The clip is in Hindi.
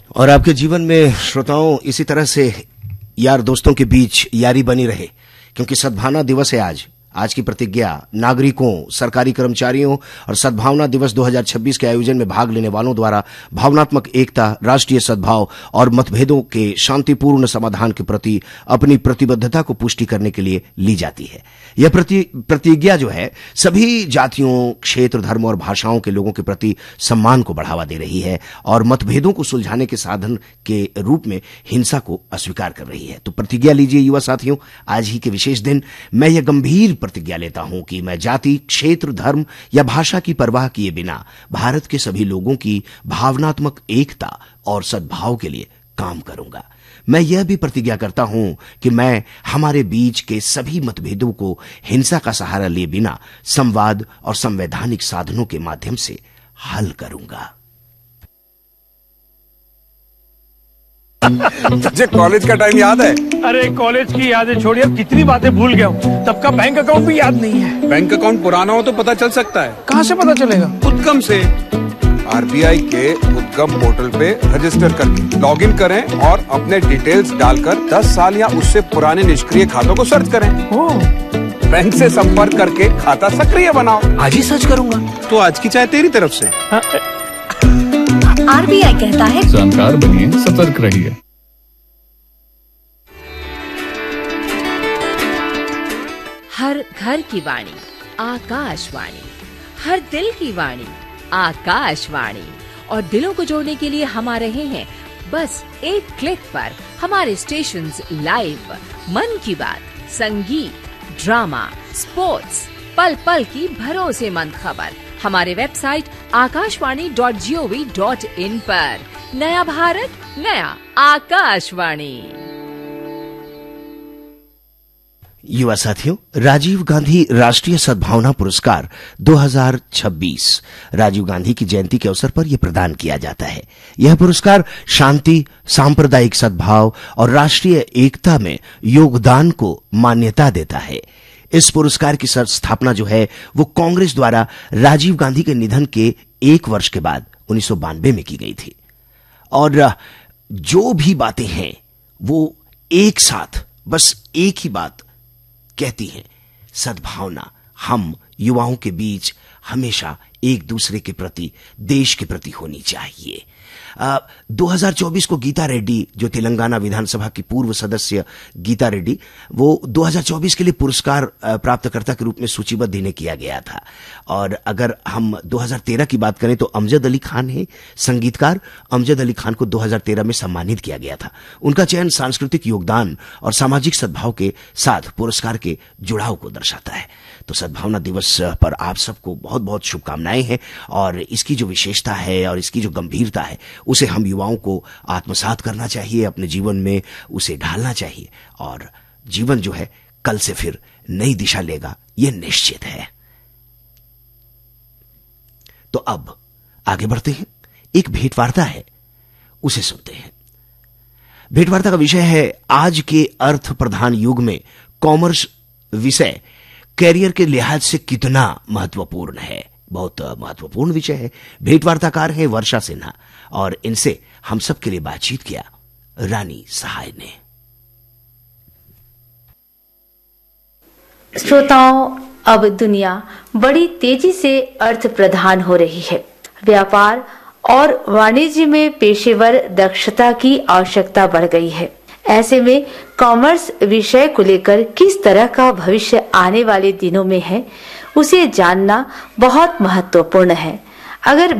और आपके जीवन में श्रोताओं इसी तरह से यार दोस्तों के बीच यारी बनी रहे, क्योंकि सद्भावना दिवस है आज की प्रतिज्ञा नागरिकों, सरकारी कर्मचारियों और सद्भावना दिवस 2026 के आयोजन में भाग लेने वालों द्वारा भावनात्मक एकता, राष्ट्रीय सद्भाव और मतभेदों के शांतिपूर्ण समाधान के प्रति अपनी प्रतिबद्धता को पुष्टि करने के लिए ली जाती है। यह प्रतिज्ञा जो है सभी जातियों, क्षेत्र, धर्म और भाषाओं के लोगों के प्रति सम्मान को बढ़ावा दे रही है और मतभेदों को सुलझाने के साधन के रूप में हिंसा को अस्वीकार कर रही है। तो प्रतिज्ञा लीजिए युवा साथियों, आज ही के विशेष दिन मैं यह गंभीर प्रतिज्ञा लेता हूं कि मैं जाति, क्षेत्र, धर्म या भाषा की परवाह किए बिना भारत के सभी लोगों की भावनात्मक एकता और सद्भाव के लिए काम करूंगा। मैं यह भी प्रतिज्ञा करता हूं कि मैं हमारे बीच के सभी मतभेदों को हिंसा का सहारा लिए बिना संवाद और संवैधानिक साधनों के माध्यम से हल करूंगा। तुझे कॉलेज का टाइम याद है? अरे कॉलेज की यादें छोड़िए, कितनी बातें भूल गया हूँ। तब का बैंक अकाउंट भी याद नहीं है। बैंक अकाउंट पुराना हो तो पता चल सकता है। कहाँ से पता चलेगा? उद्गम से। आरबीआई के उद्गम पोर्टल पे रजिस्टर करके लॉगिन करें और अपने डिटेल्स डालकर 10 साल या उससे पुराने निष्क्रिय खातों को सर्च करें। बैंक से संपर्क करके खाता सक्रिय बनाओ। आज ही सर्च करूंगा। तो आज की चाय तेरी तरफ से। आरबीआई कहता है जानकार बनिए, सतर्क रहिए। हर घर की वाणी आकाशवाणी, हर दिल की वाणी आकाशवाणी। और दिलों को जोड़ने के लिए हम आ रहे हैं बस एक क्लिक पर। हमारे स्टेशंस लाइव, मन की बात, संगीत, ड्रामा, स्पोर्ट्स, पल पल की भरोसेमंद खबर हमारे वेबसाइट akashwani.gov.in पर। नया भारत, नया आकाशवाणी। युवा साथियों, राजीव गांधी राष्ट्रीय सद्भावना पुरस्कार 2026 राजीव गांधी की जयंती के अवसर पर यह प्रदान किया जाता है। यह पुरस्कार शांति, सांप्रदायिक सद्भाव और राष्ट्रीय एकता में योगदान को मान्यता देता है। इस पुरस्कार की स्थापना जो है वो कांग्रेस द्वारा राजीव गांधी के निधन के 1 वर्ष के बाद 1992 में की गई थी। और जो भी बातें हैं वो एक साथ बस एक ही बात कहती हैं, सद्भावना। हम युवाओं के बीच हमेशा एक दूसरे के प्रति, देश के प्रति होनी चाहिए। 2024 को गीता रेड्डी, जो तेलंगाना विधानसभा की पूर्व सदस्य गीता रेड्डी, वो 2024 के लिए पुरस्कार प्राप्तकर्ता के रूप में सूचीबद्ध इन्हें किया गया था। और अगर हम 2013 की बात करें तो अमजद अली खान है संगीतकार। अमजद अली खान को 2013 में सम्मानित किया गया था। उनका चयन सांस्कृतिक योगदान और सामाजिक सद्भाव के साथ पुरस्कार के जुड़ाव को दर्शाता है। तो सद्भावना दिवस पर आप सबको बहुत बहुत शुभकामनाएं हैं। और इसकी जो विशेषता है और इसकी जो गंभीरता है उसे हम युवाओं को आत्मसात करना चाहिए, अपने जीवन में उसे ढालना चाहिए। और जीवन जो है कल से फिर नई दिशा लेगा, यह निश्चित है। तो अब आगे बढ़ते हैं। एक भेंटवार्ता है, उसे सुनते हैं। भेंटवार्ता का विषय है आज के अर्थ प्रधान युग में कॉमर्स विषय कैरियर के लिहाज से कितना महत्वपूर्ण है। बहुत महत्वपूर्ण विषय है। भेंटवार्ताकार है वर्षा सिन्हा और इनसे हम सब के लिए बातचीत किया रानी सहाय ने। श्रोताओं, अब दुनिया बड़ी तेजी से अर्थ प्रधान हो रही है। व्यापार और वाणिज्य में पेशेवर दक्षता की आवश्यकता बढ़ गई है। ऐसे में कॉमर्स विषय को लेकर किस तरह का भविष्य आने वाले दिनों में है, उसे जानना बहुत महत्वपूर्ण है। अगर